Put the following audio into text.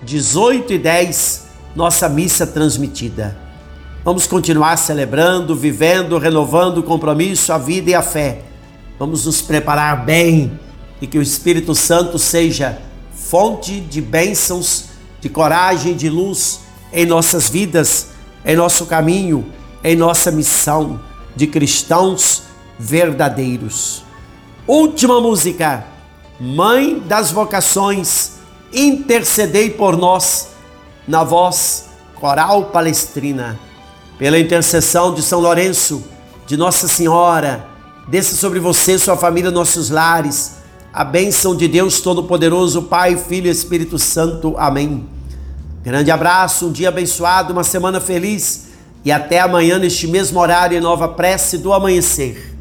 18h10, nossa missa transmitida. Vamos continuar celebrando, vivendo, renovando o compromisso, a vida e a fé. Vamos nos preparar bem e que o Espírito Santo seja fonte de bênçãos, de coragem, de luz em nossas vidas, em nosso caminho, em nossa missão de cristãos verdadeiros. Última música, Mãe das Vocações, intercedei por nós, na voz Coral Palestrina. Pela intercessão de São Lourenço, de Nossa Senhora, desça sobre você, sua família, nossos lares, a bênção de Deus Todo-Poderoso, Pai, Filho e Espírito Santo. Amém. Grande abraço, um dia abençoado, uma semana feliz e até amanhã neste mesmo horário em nova prece do amanhecer.